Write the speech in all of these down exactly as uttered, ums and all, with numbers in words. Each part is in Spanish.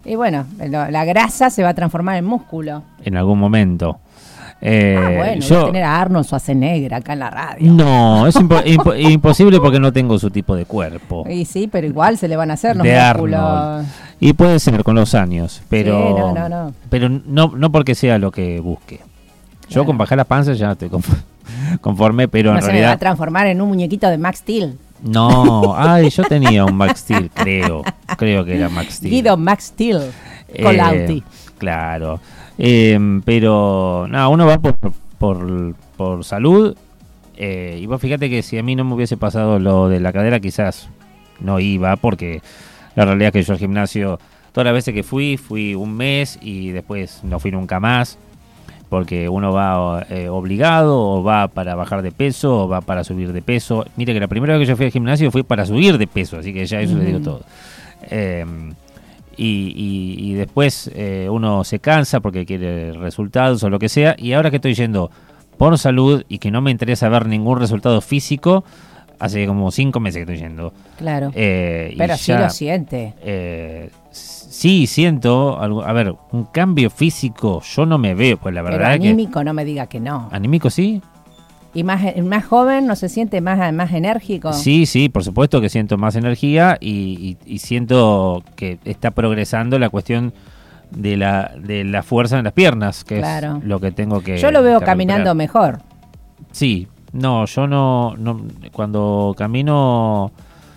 Y bueno, lo, la grasa se va a transformar en músculo. En algún momento. Eh, ah, bueno, yo, voy a tener a Arnold Schwarzenegger acá en la radio. No, es impo- impo- imposible porque no tengo su tipo de cuerpo. Y sí, pero igual se le van a hacer los de músculos. Arnold. Y puede ser con los años, pero sí, no, no, no. pero no, no porque sea lo que busque. Yo claro. con bajar la panza ya estoy conforme, pero no en se realidad... me va a transformar en un muñequito de Max Steel. No, ay, yo tenía un Max Steel, creo. Creo que era Max Steel. Guido Max Steel, con eh, Lauti. Claro. Eh, pero, no, uno va por, por, por salud. Eh, y vos fíjate que si a mí no me hubiese pasado lo de la cadera, quizás no iba, porque la realidad es que yo al gimnasio, todas las veces que fui, fui un mes y después no fui nunca más. Porque uno va eh, obligado, o va para bajar de peso, o va para subir de peso. Mire que la primera vez que yo fui al gimnasio fui para subir de peso, así que ya eso mm. le digo todo. Eh, y, y, y después eh, uno se cansa porque quiere resultados o lo que sea. Y ahora que estoy yendo por salud y que no me interesa ver ningún resultado físico, hace como cinco meses que estoy yendo. Claro. Eh, Pero y sí ya, lo siente. Eh, Sí, siento, algo, a ver, un cambio físico, yo no me veo, pues la verdad. Pero anímico, que, no me diga que no. ¿Anímico sí? ¿Y más, más joven no se siente más, más enérgico? Sí, sí, por supuesto que siento más energía y, y, y siento que está progresando la cuestión de la de la fuerza en las piernas, que claro. es lo que tengo que... Yo lo veo que caminando recuperar. mejor. Sí, no, yo no, no cuando camino,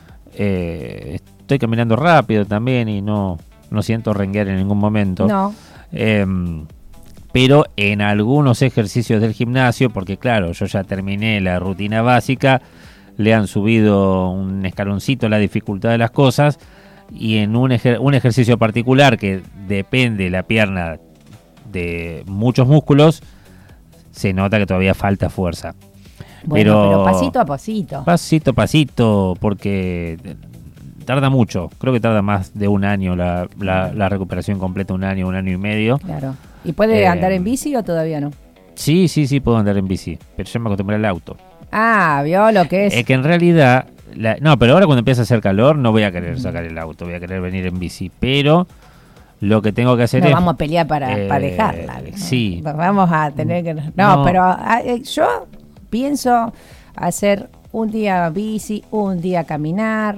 eh, estoy caminando rápido también y no... No siento renguear en ningún momento. No. Eh, pero en algunos ejercicios del gimnasio, porque claro, yo ya terminé la rutina básica, le han subido un escaloncito la dificultad de las cosas, y en un, ejer- un ejercicio particular que depende la pierna de muchos músculos, se nota que todavía falta fuerza. Bueno, pero, pero pasito a pasito. Pasito a pasito, porque... tarda mucho, creo que tarda más de un año la, la, la recuperación completa, un año, un año y medio. Claro. ¿Y puede eh, andar en bici o todavía no? Sí, sí, sí, puedo andar en bici, pero ya me acostumbré al auto. Ah, vio lo que es. Es eh, que en realidad, la, no, pero ahora cuando empieza a hacer calor no voy a querer sacar el auto, voy a querer venir en bici, pero lo que tengo que hacer no, es... vamos a pelear para, eh, para dejarla. ¿No? Sí. Vamos a tener que... No, no. pero a, yo pienso hacer un día bici, un día caminar...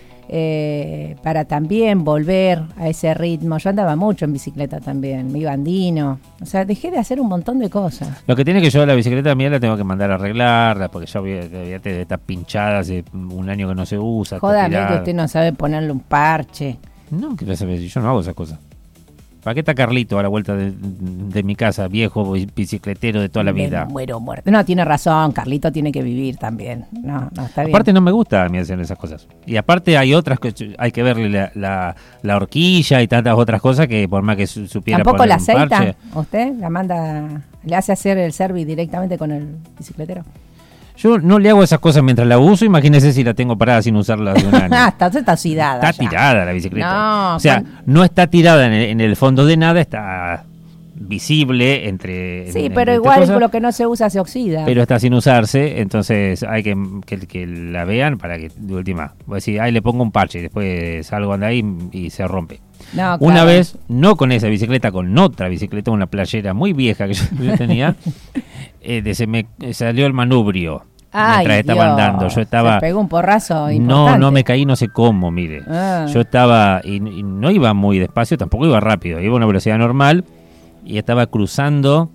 Eh, para también volver a ese ritmo. Yo andaba mucho en bicicleta también, me iba andino, o sea, dejé de hacer un montón de cosas. Lo que tiene que yo la bicicleta mía la tengo que mandar a arreglarla, porque ya fíjate, está pinchada hace un año que no se usa. Jódame que usted no sabe ponerle un parche. No, que yo no hago esas cosas. ¿Para qué está Carlito a la vuelta de, de mi casa, viejo bicicletero de toda la me vida? Muero muerto. No, tiene razón, Carlito tiene que vivir también. No, no, está bien. Aparte no me gusta a mí hacer esas cosas. Y aparte hay otras que hay que verle la, la, la horquilla y tantas otras cosas que por más que supiera ¿Tampoco poner la un aceita parche, usted? ¿La manda, le hace hacer el service directamente con el bicicletero? Yo no le hago esas cosas mientras la uso, imagínese si la tengo parada sin usarla hace un año. está, está oxidada. Está ya. tirada la bicicleta. No, o sea, con... no está tirada en el, en el fondo de nada, está visible entre... Sí, en, pero entre igual cosas, lo que no se usa se oxida. Pero está sin usarse, entonces hay que, que, que la vean para que, de última, voy a decir, ahí le pongo un parche y después salgo de ahí y se rompe. No, Una claro. vez, no con esa bicicleta, con otra bicicleta, una playera muy vieja que yo, yo tenía, eh, de, se me salió el manubrio. Ay, mientras estaba Dios, andando, yo estaba... Se pegó un porrazo No, importante. no me caí, no sé cómo, mire. Ah. Yo estaba, y, y no iba muy despacio, tampoco iba rápido, iba a una velocidad normal, y estaba cruzando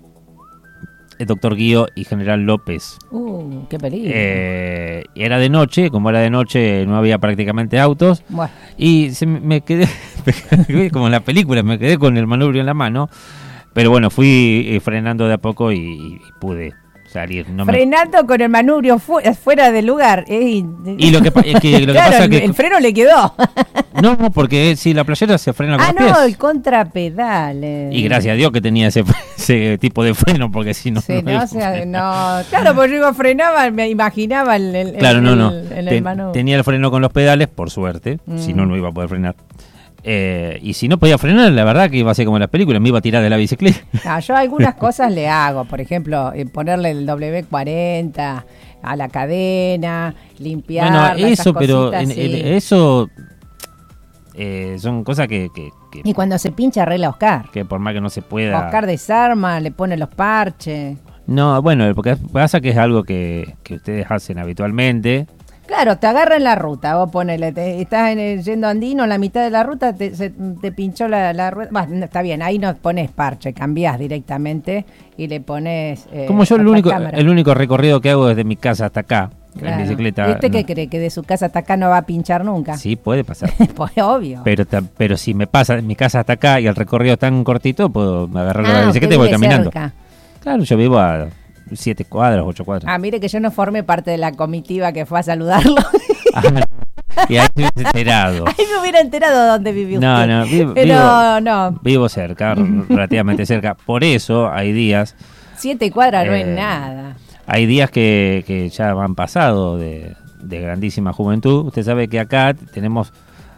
el doctor Guío y General López. Uh, qué peligro. Eh, era de noche, como era de noche no había prácticamente autos, Bueno. y se me, me quedé, como en la película, me quedé con el manubrio en la mano, pero bueno, fui eh, frenando de a poco y, y pude salir. No Frenando me... con el manubrio fu fuera del lugar. Eh, y lo que, es que, lo claro, que pasa es que... el freno le quedó. No, no, porque si la playera se frena con ah, los pies. no, el contrapedal. Eh. Y gracias a Dios que tenía ese, ese tipo de freno, porque si no... Sí, no, no, o sea, no, claro, porque yo iba frenaba, me imaginaba el, el, claro, el, no, no. el, el, Ten, el manubrio. Tenía el freno con los pedales, por suerte, mm. si no, no iba a poder frenar. Eh, y si no podía frenar, la verdad que iba a ser como en las películas, me iba a tirar de la bicicleta. No, yo algunas cosas le hago, por ejemplo, eh, ponerle el doble cuarenta a la cadena, limpiar. Bueno, eso, pero en, sí. en, eso Eh, son cosas que, que, que, Y cuando se pincha arregla Oscar. que por más que no se pueda... Oscar desarma, le pone los parches. No, bueno, porque pasa que es algo que, que ustedes hacen habitualmente. Claro, te agarra en la ruta, vos ponele, te, estás en el, yendo andino, en la mitad de la ruta, te, se, te pinchó la, la rueda. Bueno, está bien, ahí no pones parche, cambiás directamente y le pones... Eh, Como yo el otra único, cámara. el único recorrido que hago desde mi casa hasta acá, Claro. en bicicleta. ¿Y usted qué no. cree? ¿Que de su casa hasta acá no va a pinchar nunca? Sí, puede pasar. Pues obvio. Pero, ta- pero si me pasa de mi casa hasta acá y el recorrido es tan cortito, puedo agarrar Ah, la bicicleta y usted voy vive caminando. cerca. Claro, yo vivo a siete cuadras, ocho cuadras. Ah, mire que yo no formé parte de la comitiva que fue a saludarlo. Ah, y ahí me hubiese enterado. Ahí me hubiera enterado dónde vive usted. No, no, vivo, Pero vivo, no, vivo cerca, r- relativamente cerca. Por eso hay días, siete cuadras no es Eh, nada. hay días que, que ya han pasado de, de grandísima juventud. Usted sabe que acá tenemos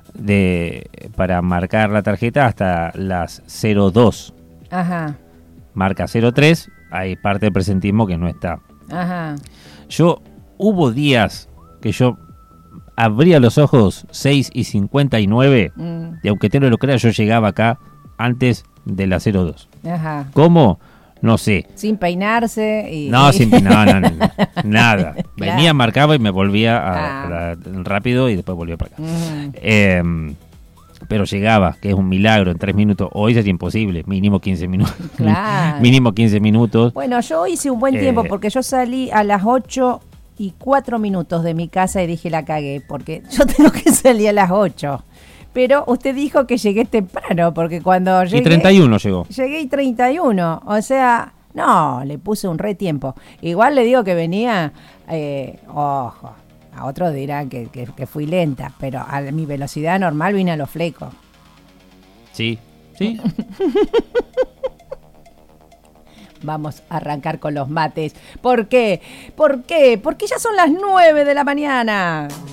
de para marcar la tarjeta hasta las cero dos. Ajá, Marca cero tres, hay parte del presentismo que no está. ajá. Yo, hubo días que yo abría los ojos seis y cincuenta y nueve, Mm, y aunque usted no lo crea, yo llegaba acá antes de la cero dos. ajá. ¿Cómo? No sé. Sin peinarse y... No, sin, no, no, no, no, nada. Claro. Venía, marcaba y me volvía a, Ah. a la- rápido y después volvía para acá. Mm, Eh, pero llegaba, que es un milagro, en tres minutos. Hoy sería imposible, mínimo quince minutos. Claro. Mínimo quince minutos. Bueno, yo hice un buen tiempo Eh. porque yo salí a las ocho y cuatro minutos de mi casa y dije la cagué porque yo tengo que salir a las ocho. Pero usted dijo que llegué temprano porque cuando llegué... Y treinta y uno llegó. Llegué y treinta y uno, o sea, no, le puse un re tiempo. Igual le digo que venía, eh, ojo, a otros dirán que, que, que fui lenta, pero a mi velocidad normal vine a los flecos. Sí, sí. Vamos a arrancar con los mates. ¿Por qué? ¿Por qué? Porque ya son las nueve de la mañana.